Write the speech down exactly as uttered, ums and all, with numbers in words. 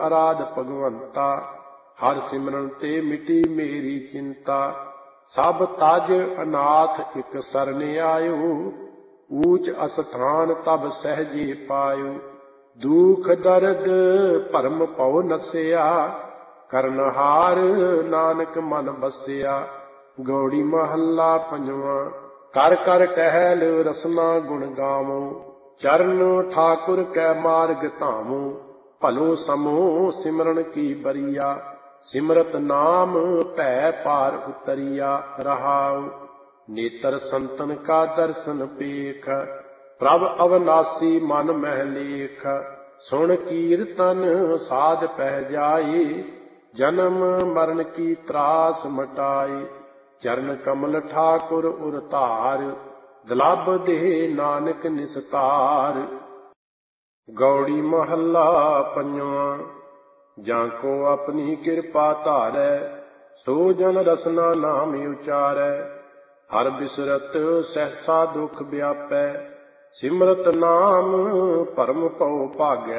ਅਰਾਧ ਭਗਵੰਤਾ। ਹਰ ਸਿਮਰਨ ਤੇ ਮਿਟੀ ਮੇਰੀ ਚਿੰਤਾ। ਸਭ ਤਜ ਅਨਾਥ ਇਕ ਸਰਨ ਆਇਓ। ਊਚ ਅਸਥਾਨ ਤਬ ਸਹਿਜੇ ਪਾਇਓ। ਦੁਖ ਦਰਦ ਭਰਮ ਭਉ ਨਸਿਆ। ਕਰਨਹਾਰ ਨਾਨਕ ਮਨ ਬਸਿਆ। ਗੌੜੀ ਮਹੱਲਾ ਪੰਜਵਾਂ। ਕਰ ਕਰ ਟਹਿਲ ਰਸਨਾ ਗੁਣ ਗਾਵੋ। ਚਰਨ ਠਾਕੁਰ ਕੈ ਮਾਰਗ ਧਾਮੋ। ਭਲੋ ਸਮੋ ਸਿਮਰਨ ਕੀ ਬਰੀਆ। ਸਿਮਰਤ ਨਾਮ ਭੈ ਪਾਰ ਉਤਰੀਆ। ਰਹਾਉ। ਨੇਤਰ ਸੰਤਨ ਕਾ ਦਰਸ਼ਨ ਪੇਖ। ਪ੍ਰਭ ਅਵਨਾਸੀ ਮਨ ਮਹਿ ਲੇਖ। ਸੁਣ ਕੀਰਤਨ ਸਾਧ ਪਹਿ ਜਾਏ। ਜਨਮ ਮਰਨ ਕੀ ਤਰਾਸ ਮਟਾਏ। ਚਰਨ ਕਮਲ ਠਾਕੁਰ ਉਰ ਧਾਰ। ਦੁਲੱਭ ਦੇ ਨਾਨਕ ਨਿਸਤਾਰ। ਗੌੜੀ ਮਹੱਲਾ ਪੰਜਵਾਂ। ਜਾਂ ਕੋ ਆਪਣੀ ਕਿਰਪਾ ਧਾਰੈ। ਸੋ ਜਨ ਰਸਨਾ ਨਾਮ ਉਚਾਰੈ। ਹਰ ਬਿਸਰਤ ਸਹਸਾ ਦੁਖ ਵਿਆਪੈ। ਸਿਮਰਤ ਨਾਮ ਭਰਮ ਭਉ ਭਾਗੈ।